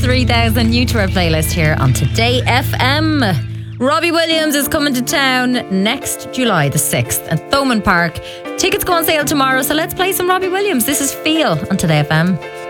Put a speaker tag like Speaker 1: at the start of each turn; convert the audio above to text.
Speaker 1: 3000, new to our playlist here on Today FM. Robbie Williams is coming to town next July the 6th at Thomond Park. Tickets go on sale tomorrow, so let's play some Robbie Williams. This is Feel on Today FM.